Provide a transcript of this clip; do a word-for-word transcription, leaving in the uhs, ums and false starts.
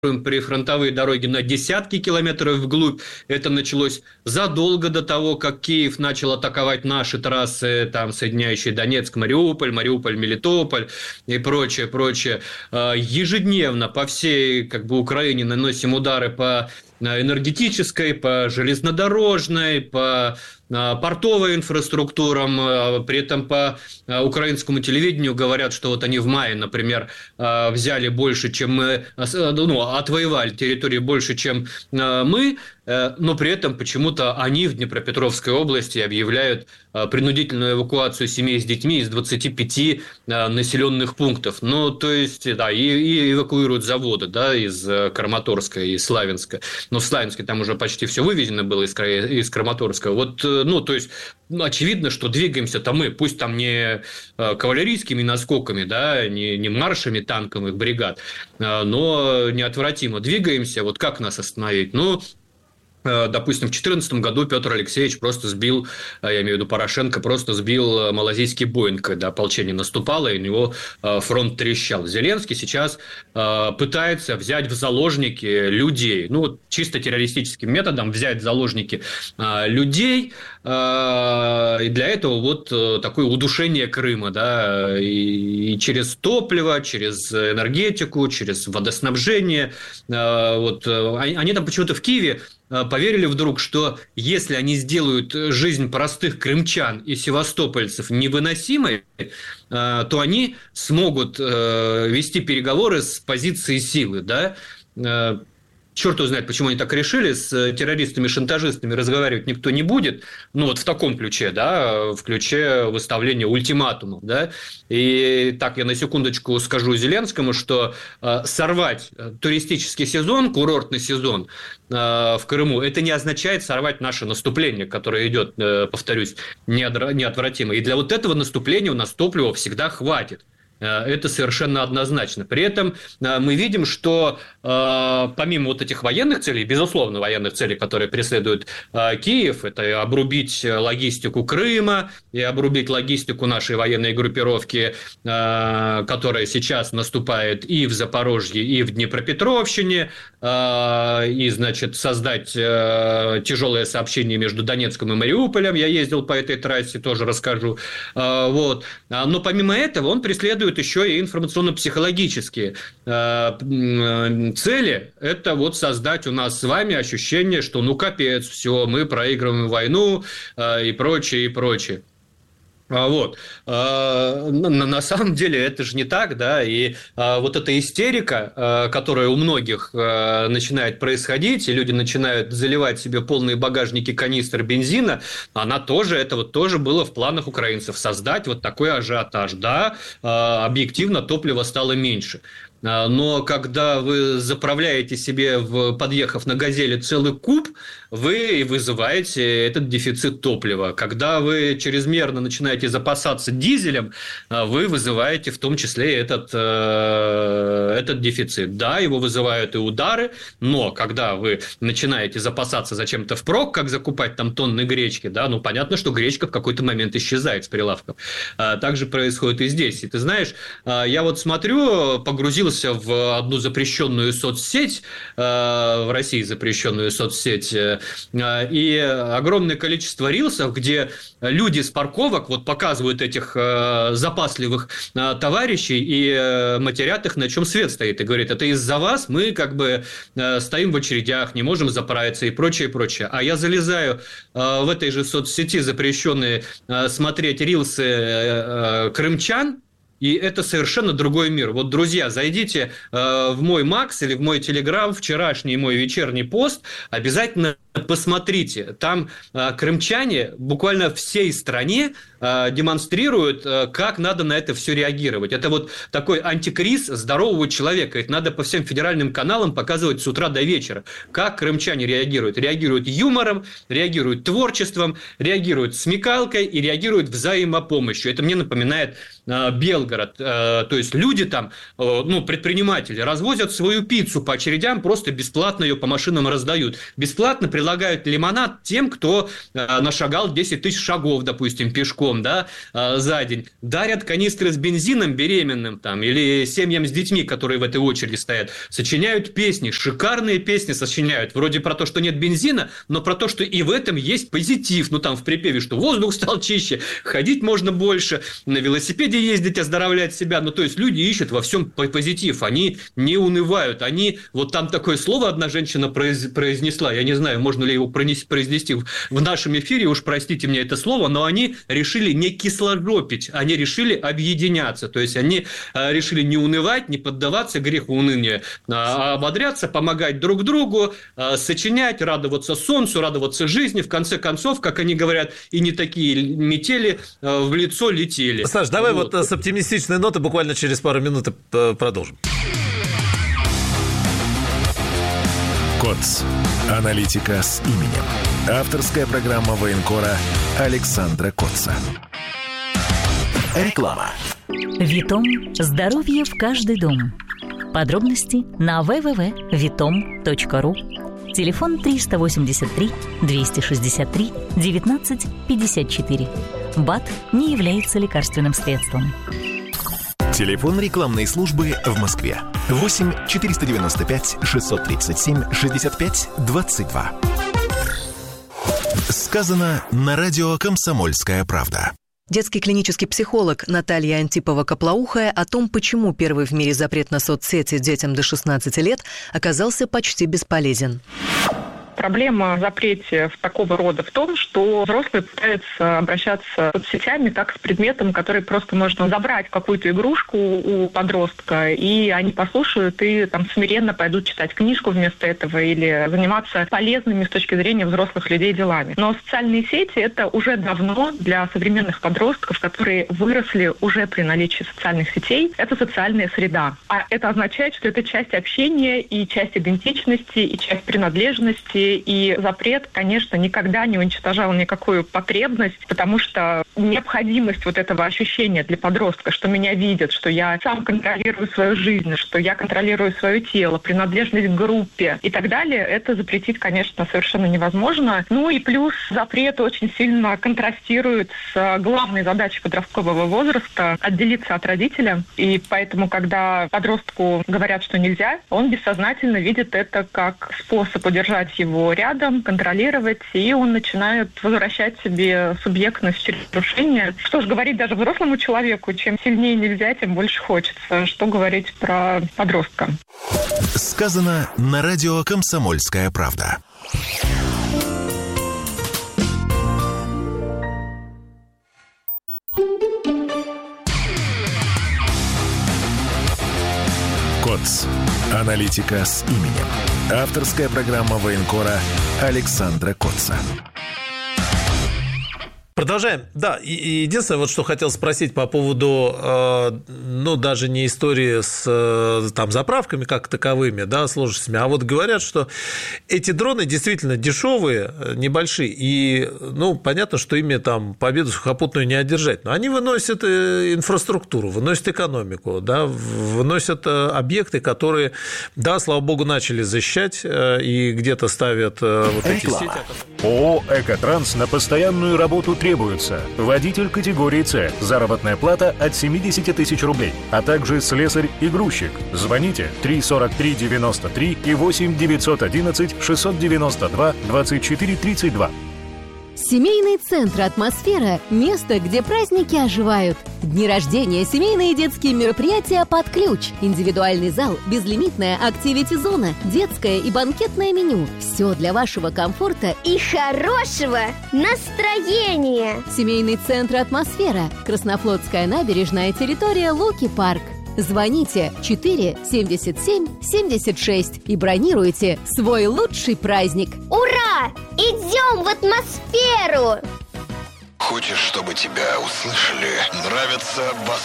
прифронтовые дороги на десятки километров вглубь. Это началось задолго до того, как Киев начал атаковать наши трассы, там, соединяющие Донецк, Мариуполь, Мариуполь, Мелитополь и прочее, прочее. Ежедневно по всей, как бы, Украине наносим удары по энергетической, по железнодорожной, по портовой инфраструктурам, при этом по украинскому телевидению говорят, что вот они в мае, например, взяли больше, чем мы, ну, отвоевали территории больше, чем мы, но при этом почему-то они в Днепропетровской области объявляют принудительную эвакуацию семей с детьми из двадцати пяти населенных пунктов. Ну, то есть, да, и, и эвакуируют заводы, да, из Краматорска и Славянска. Но в Славянске там уже почти все вывезено было из, из Краматорска. Вот, ну, то есть, очевидно, что двигаемся-то мы, пусть там не кавалерийскими наскоками, да, не, не маршами танковых бригад, но неотвратимо двигаемся. Вот как нас остановить? Ну, допустим, в две тысячи четырнадцатом году Петр Алексеевич просто сбил, я имею в виду Порошенко, просто сбил малазийский Боинг, когда ополчение наступало, и у него фронт трещал. Зеленский сейчас пытается взять в заложники людей, ну, чисто террористическим методом взять в заложники людей, и для этого вот такое удушение Крыма, да, и через топливо, через энергетику, через водоснабжение. Вот. Они там почему-то в Киеве поверили вдруг, что если они сделают жизнь простых крымчан и севастопольцев невыносимой, то они смогут вести переговоры с позиции силы, да. Черт его знает, почему они так решили, с террористами-шантажистами разговаривать никто не будет, ну, вот в таком ключе, да, в ключе выставления ультиматумов, да, и так я на секундочку скажу Зеленскому, что э, сорвать туристический сезон, курортный сезон э, в Крыму, это не означает сорвать наше наступление, которое идет, э, повторюсь, неотвратимо, и для вот этого наступления у нас топлива всегда хватит. Это совершенно однозначно. При этом мы видим, что помимо вот этих военных целей, безусловно, военных целей, которые преследует Киев, это обрубить логистику Крыма и обрубить логистику нашей военной группировки, которая сейчас наступает и в Запорожье, и в Днепропетровщине, и, значит, создать тяжелое сообщение между Донецком и Мариуполем. Я ездил по этой трассе, тоже расскажу. Вот. Но помимо этого он преследует еще и информационно-психологические э, цели. Это вот создать у нас с вами ощущение, что ну капец, все, мы проигрываем войну э, и прочее, и прочее. Вот. На самом деле это же не так, да, и вот эта истерика, которая у многих начинает происходить, и люди начинают заливать себе полные багажники канистр бензина, она тоже, это вот тоже было в планах украинцев, создать вот такой ажиотаж, да, объективно топлива стало меньше. Но когда вы заправляете себе, в, подъехав на «Газели», целый куб, вы вызываете этот дефицит топлива. Когда вы чрезмерно начинаете запасаться дизелем, вы вызываете в том числе этот, этот дефицит. Да, его вызывают и удары, но когда вы начинаете запасаться зачем-то впрок, как закупать там тонны гречки, да, ну понятно, что гречка в какой-то момент исчезает с прилавков. Так же происходит и здесь. И ты знаешь, я вот смотрю, погрузился в одну запрещенную соцсеть, в России запрещенную соцсеть, и огромное количество рилсов, где люди с парковок вот показывают этих запасливых товарищей и матерят их, на чем свет стоит, и говорят, это из-за вас мы как бы стоим в очередях, не можем заправиться и прочее, и прочее. А я залезаю в этой же соцсети запрещенные смотреть рилсы крымчан, и это совершенно другой мир. Вот, друзья, зайдите э, в мой Макс или в мой Телеграм, вчерашний мой вечерний пост, обязательно посмотрите. Там э, крымчане буквально всей стране э, демонстрируют, э, как надо на это все реагировать. Это вот такой антикриз здорового человека. Это надо по всем федеральным каналам показывать с утра до вечера. Как крымчане реагируют. Реагируют юмором, реагируют творчеством, реагируют смекалкой и реагируют взаимопомощью. Это мне напоминает э, Белгород. То есть люди там, ну, предприниматели, развозят свою пиццу по очередям, просто бесплатно ее по машинам раздают. Бесплатно предлагают лимонад тем, кто нашагал десять тысяч шагов, допустим, пешком, да, за день. Дарят канистры с бензином беременным там, или семьям с детьми, которые в этой очереди стоят. Сочиняют песни, шикарные песни сочиняют. Вроде про то, что нет бензина, но про то, что и в этом есть позитив. Ну, там в припеве, что воздух стал чище, ходить можно больше, на велосипеде ездить, оздоровлять себя. Ну, то есть люди ищут во всем позитив. Они не унывают. Они, вот там такое слово одна женщина произнесла, я не знаю, можно ли его произнести в нашем эфире, уж простите мне это слово, но они решили не кислоропить, они решили объединяться. То есть они решили не унывать, не поддаваться греху уныния, а ободряться, помогать друг другу, сочинять, радоваться солнцу, радоваться жизни. В конце концов, как они говорят, и не такие метели в лицо летели. Саш, давай вот, вот с оптимистичной ноты буквально через пару минут продолжим. КОЦ. Аналитика с именем. Авторская программа военкора Александра Котца. Реклама. Витом. Здоровье в каждый дом. Подробности на дабл ю дабл ю дабл ю точка витом точка ру. Телефон триста восемьдесят три двести шестьдесят три девятнадцать пятьдесят четыре. БАД не является лекарственным средством. Телефон рекламной службы в Москве. восемь четыреста девяносто пять шестьсот тридцать семь шестьдесят пять двадцать два. Сказано на радио «Комсомольская правда». Детский клинический психолог Наталья Антипова-Коплоухая о том, почему первый в мире запрет на соцсети детям до шестнадцати лет оказался почти бесполезен. Проблема запрета в такого рода в том, что взрослые пытаются обращаться с соцсетями как с предметом, который просто можно забрать какую-то игрушку у подростка, и они послушают и там смиренно пойдут читать книжку вместо этого или заниматься полезными с точки зрения взрослых людей делами. Но социальные сети – это уже давно для современных подростков, которые выросли уже при наличии социальных сетей, это социальная среда. А это означает, что это часть общения и часть идентичности, и часть принадлежности. И запрет, конечно, никогда не уничтожал никакую потребность, потому что необходимость вот этого ощущения для подростка, что меня видят, что я сам контролирую свою жизнь, что я контролирую свое тело, принадлежность к группе и так далее, это запретить, конечно, совершенно невозможно. Ну и плюс запрет очень сильно контрастирует с главной задачей подросткового возраста – отделиться от родителя. И поэтому, когда подростку говорят, что нельзя, он бессознательно видит это как способ удержать его рядом, контролировать, и он начинает возвращать себе субъектность через нарушение. Что ж говорить даже взрослому человеку, чем сильнее нельзя, тем больше хочется. Что говорить про подростка? Сказано на радио «Комсомольская правда». КОЦ. Аналитика с именем. Авторская программа военкора Александра Котца. Продолжаем. Да, и, и единственное, вот что хотел спросить по поводу, э, ну, даже не истории с э, там, заправками как таковыми, да, сложностями, а вот говорят, что эти дроны действительно дешевые, небольшие, и, ну, понятно, что ими там победу сухопутную не одержать, но они выносят инфраструктуру, выносят экономику, да, выносят объекты, которые, да, слава богу, начали защищать и где-то ставят вот эти сети. ООО «Экотранс» на постоянную работу требуется водитель категории С, заработная плата от семьдесят тысяч рублей, а также слесарь и грузчик. Звоните три сорок три девяносто три и восемь девятьсот одиннадцать шестьсот девяносто два двадцать четыре тридцать два. Семейный центр «Атмосфера» – место, где праздники оживают. Дни рождения, семейные и детские мероприятия под ключ. Индивидуальный зал, безлимитная активити-зона, детское и банкетное меню. Все для вашего комфорта и хорошего настроения. Семейный центр «Атмосфера». Краснофлотская набережная, территория Луки-парк. Звоните четыре семьдесят семь семьдесят шесть и бронируйте свой лучший праздник. Ура! Идем в атмосферу! Хочешь, чтобы тебя услышали? Нравится бас?